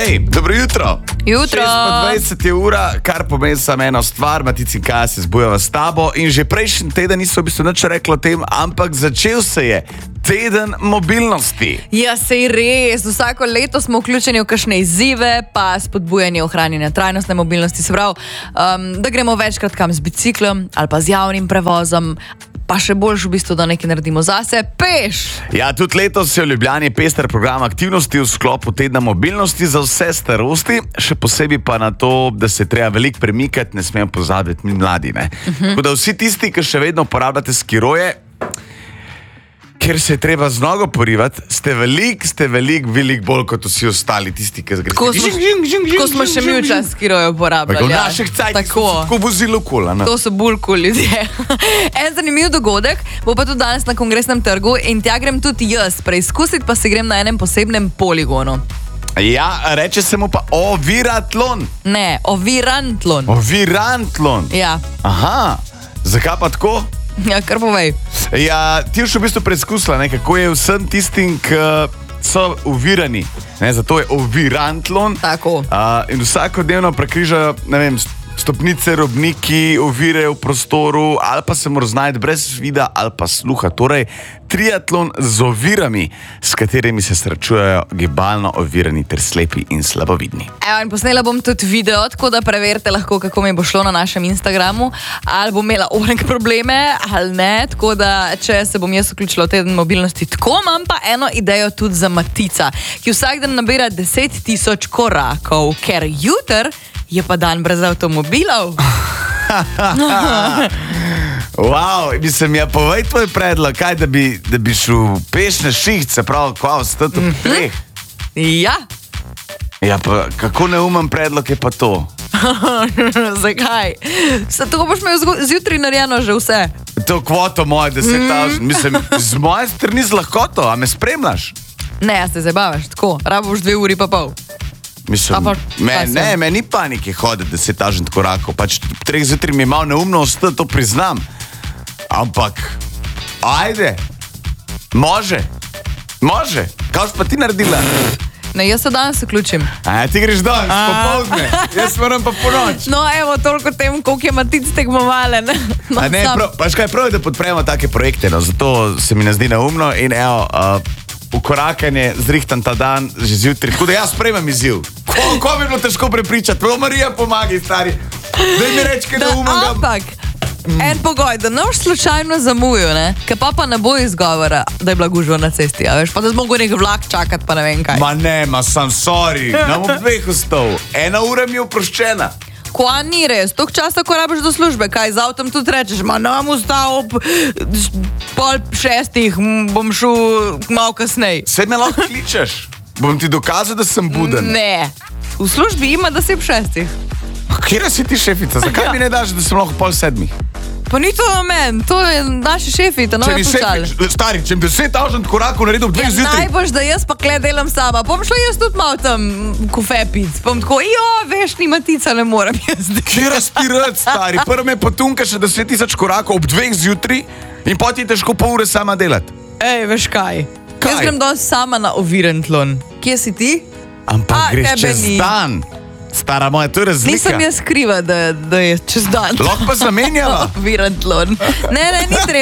Hej, dobro jutro. Jutro. 6:20 je ura, kar pomeni samo eno stvar, Matic in Kaja se zbujava s tabo in že prejšnji teden niso v bistvu nič rekli o tem, ampak začel se je teden mobilnosti. Ja, sej res. Vsako leto smo vključeni v kakšne izzive, pa spodbujanje ohranjanja trajnostne mobilnosti. Se pravi, da gremo večkrat kam z biciklom ali pa z javnim prevozom, pa še boljš v bistvu, da nekaj naredimo zase, peš. Ja, tudi letos je v Ljubljani pester program aktivnosti v sklopu tedna mobilnosti za vse starosti, še posebej pa na to, da se treba veliko premikati, ne smemo pozabiti mi mladi, ne. Tako da vsi tisti, ki še vedno uporabljate skiroje, ker se je treba z nogo porivati, ste veliko bolj kot vsi ostali tisti, ki zgrešite. Ko smo še mi včasih skiroje uporabljali. V naših cajtih so tako vozilo kula. To so bolj kul ljudje. En zanimiv dogodek bo pa tudi danes na Kongresnem trgu in tja grem tudi jaz preizkusiti, pa se grem na enem posebnem poligonu. Ja, reče se mu pa oviratlon. Ne, ovirantlon. Ovirantlon. Ja. Aha, zakaj pa tako? Ja, kar povej. Ja, ti boš v bistvu preizkusila, kako je vsem tistim, ki so ovirani. Zato je ovirantlon. Tako. In vsakodnevno prekrižajo, stopnice, robniki, ovire v prostoru, ali pa se mora znajti brez vida ali pa sluha. Torej, triatlon z ovirami, s katerimi se srečujejo gibalno ovirani ter slepi in slabovidni. Evo, in posnela bom tudi video, tako da preverite lahko, kako mi bo šlo na našem Instagramu, ali bom imela orek probleme, ali ne, tako da, če se bom jaz vključila v teden mobilnosti, tako imam pa eno idejo tudi za Matica, ki vsak dan nabira 10.000 korakov, ker jutr je pa dan brez avtomobilov. Wow, mislim, ja, povej tvoj predlog, kaj, da bi šel peš na šiht, se pravi, kva ostati v treh. Ja. Ja, pa kako neumen predlog je pa to? Zakaj? To boš imel zjutraj narejeno že vse. To kvoto moje 10.000, mislim, z moje strani z lahkoto, a me spremljaš? Ne, jaz te zabavaš, tako, raboš 2 uri pa pol. Mislim, me ni panike hoditi 10.000 korakov, pač 3 zjutraj mi je malo neumno ostati, to priznam. Ampak, ajde, može, kaj pa ti naredila? Ne, jaz se danes vključim. Ti greš danes, popoldne, jaz moram pa ponoč. No, evo, toliko tem, koliko je Matic tekmovalen. Pač kaj prav je, da podpremo take projekte, no, zato se mi ne zdi neumno in evo, ukorakanje, zrihtan ta dan, že zjutraj, tako da jaz sprejmem izziv. Ko bi bilo težko prepričati, prav Marija pomagi, stari. Daj mi reči, kaj neumnega. Ampak, en pogoj, da ne boš slučajno zamujil, ne? Ker pa ne bo izgovora, da je bila gužva na cesti, a veš, pa da smo mogli nek vlak čakati, pa ne vem kaj. Ma ne, sam sorry, nam ob 2 ostal. 1 ura mi je oproščena. Ko ni res, toliko časa, ko rabiš do službe, kaj z avtom tudi rečeš, ma nam ustal ob 5:30, bom šel malo kasnej. Saj me lahko kličeš, bom ti dokazal, da sem buden. Ne, v službi ima, da si ob 6. Kjera si ti šefica, zakaj mi ne daš, da sem lahko 6:30? Pa ni to namen, to je naši šefi, to nove počali. Stari, če bi 10.000 korakov naredil ob 2 zjutraj. Najboljš, da jaz pa kle delam sama, bom šla jaz tudi malo tam kofe pic, bom tako, veš, ni Matica, ne moram jaz. Kjera si rad, stari, prvo me potunka še 10.000 korakov ob 2 zjutraj in poti je težko pol ure sama delati. Ej, veš kaj? Jaz grem danes sama na ovirantlon. Kje si ti? Ampak greš čez dan. Stara moja, to je razlika. Nisem jaz kriva, da je čez dan. Lahko pa zamenjava. Ovirantlon. Ne, ni treba.